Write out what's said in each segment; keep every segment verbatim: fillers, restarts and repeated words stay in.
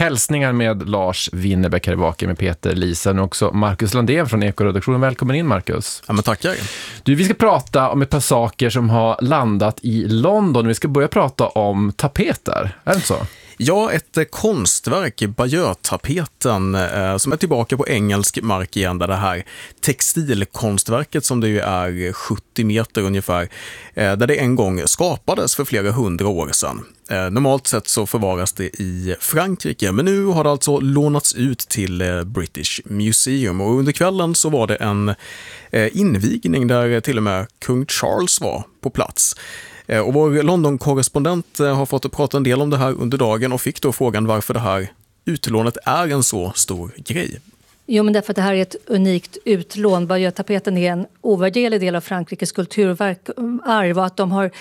Hälsningar med Lars Winnerbäck här i Vaken med Peter Lisen och också Marcus Landén från Ekoredaktionen. Välkommen in, Marcus. Ja, men tackar. Du, vi ska prata om ett par saker som har landat i London. Vi ska börja prata om tapeter, är det så? Ja, ett eh, konstverk, Bayeux-tapeten, eh, som är tillbaka på engelsk mark igen, där det här textilkonstverket som det ju är sjuttio meter ungefär, eh, där det en gång skapades för flera hundra år sedan. Eh, normalt sett så förvaras det i Frankrike, men nu har det alltså lånats ut till eh, British Museum, och under kvällen så var det en eh, invigning där till och med kung Charles var på plats. Och vår London-korrespondent har fått prata en del om det här under dagen och fick då frågan varför det här utlånet är en så stor grej. Jo, men därför att det här är ett unikt utlån. Bayeux-tapeten är en ovärderlig del av Frankrikes kulturarv, och att de har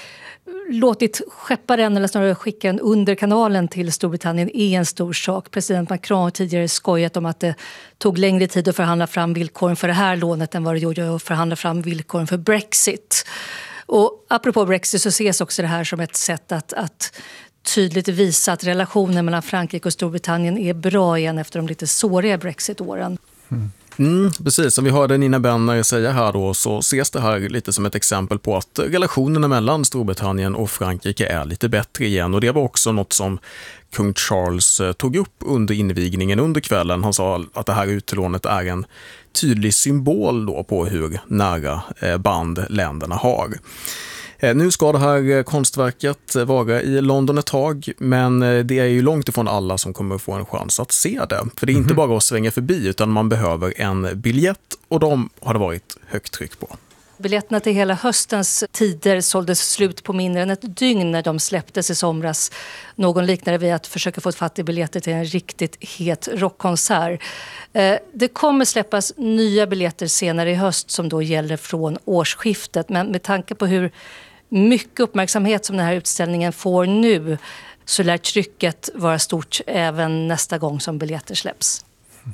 låtit skeppa den, eller snarare skicka den under kanalen till Storbritannien, är en stor sak. President Macron har tidigare skojat om att det tog längre tid att förhandla fram villkoren för det här lånet än vad det gjorde att förhandla fram villkoren för Brexit. Och apropå Brexit så ses också det här som ett sätt att, att tydligt visa att relationen mellan Frankrike och Storbritannien är bra igen efter de lite såriga Brexit-åren. Mm. Mm, precis, som vi hörde Nina Benner säga här då, så ses det här lite som ett exempel på att relationerna mellan Storbritannien och Frankrike är lite bättre igen, och det var också något som kung Charles tog upp under invigningen under kvällen. Han sa att det här utlånet är en tydlig symbol då på hur nära band länderna har. Nu ska det här konstverket vara i London ett tag, men det är ju långt ifrån alla som kommer få en chans att se det. För det är inte bara att svänga förbi, utan man behöver en biljett, och de har det varit högt tryck på. Biljetterna till hela höstens tider såldes slut på mindre än ett dygn när de släpptes i somras. Någon liknade vid att försöka få ett fatt i biljetter till en riktigt het rockkonsert. Det kommer släppas nya biljetter senare i höst som då gäller från årsskiftet. Men med tanke på hur mycket uppmärksamhet som den här utställningen får nu, så lär trycket vara stort även nästa gång som biljetter släpps.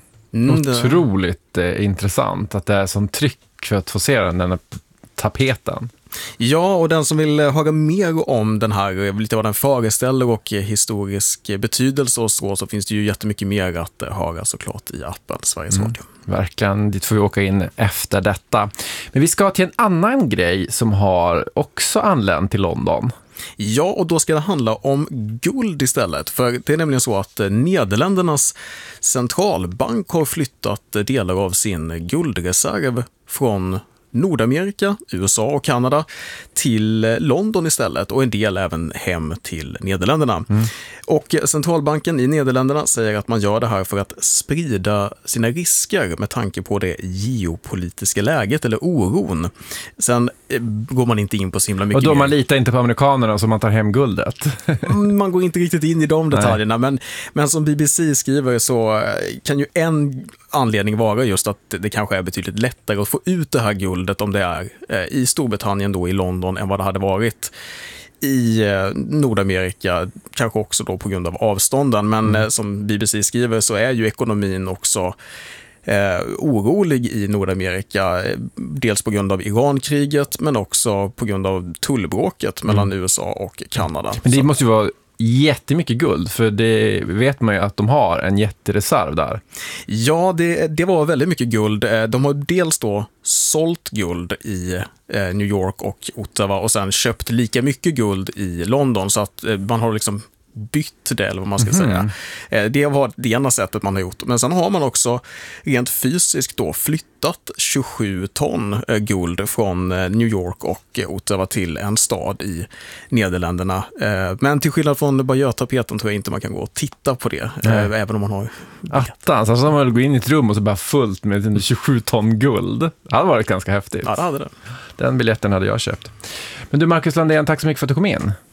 Mm, det... Otroligt eh, intressant att det är som tryck för att få se den, den här tapeten. Ja, och den som vill höra mer om den här, lite vad den föreställer och historisk betydelse och så, så finns det ju jättemycket mer att höra såklart i appen Sveriges mm, Radio. Verkligen, dit får vi åka in efter detta. Men vi ska till en annan grej som har också anlänt till London. Ja, och då ska det handla om guld istället. För det är nämligen så att Nederländernas centralbank har flyttat delar av sin guldreserv från Nordamerika, U S A och Kanada till London istället, och en del även hem till Nederländerna. Mm. Och centralbanken i Nederländerna säger att man gör det här för att sprida sina risker med tanke på det geopolitiska läget eller oron. Sen går man inte in på så himla mycket. Och då mer. Man litar inte på amerikanerna som man tar hem guldet. Man går inte riktigt in i de detaljerna, men, men som B B C skriver så kan ju en anledning vara just att det kanske är betydligt lättare att få ut det här guldet om det är i Storbritannien då, i London, än vad det hade varit i Nordamerika, kanske också då på grund av avstånden. Men mm. som B B C skriver så är ju ekonomin också eh, orolig i Nordamerika, dels på grund av Irankriget men också på grund av tullbråket mm. mellan U S A och Kanada. Men det så. måste ju vara jättemycket guld, för det vet man ju att de har en jättereserv där. Ja, det, det var väldigt mycket guld. De har dels då sålt guld i New York och Ottawa och sen köpt lika mycket guld i London, så att man har liksom bytt det, eller vad man ska mm. säga. Det var det ena sättet man har gjort. Men sen har man också rent fysiskt då flyttat tjugosju ton guld från New York och Ottawa till en stad i Nederländerna. Men till skillnad från Bayeux-tapeten tror jag inte man kan gå och titta på det, mm. även om man har attans, alltså man gå in i ett rum och så bara fullt med tjugosju ton guld. Det hade varit ganska häftigt. Ja, det hade det. Den biljetten hade jag köpt. Men du, Marcus Landén, tack så mycket för att du kom in.